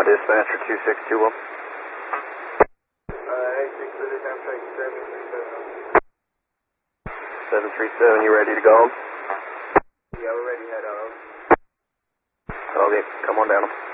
Dispatcher 2621. 737, you ready to go? Yeah, we're ready to head out. Okay, come on down.